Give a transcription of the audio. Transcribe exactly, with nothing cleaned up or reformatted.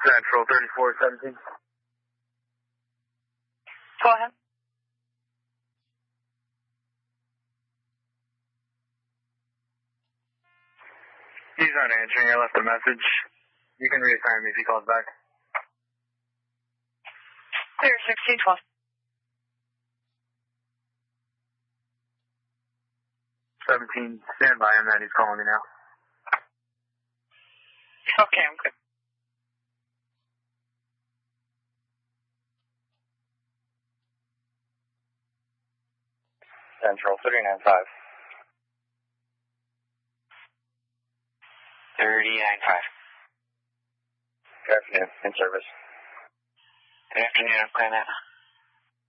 Central thirty-four seventeen. Go ahead. He's not answering. I left a message. You can reassign me if he calls back. Clear sixteen twelve. seventeen, stand by him, that he's calling me now. Okay, I'm good. Central thirty-nine five. thirty-nine five. Good afternoon, in service. Good afternoon, I'm Planet.